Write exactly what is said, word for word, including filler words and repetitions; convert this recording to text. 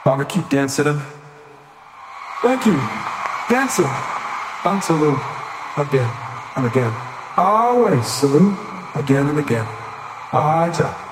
I'ma keep dancing. Thank you. Dancing. On salute. Again and again. Always salute. Again and again. Aja.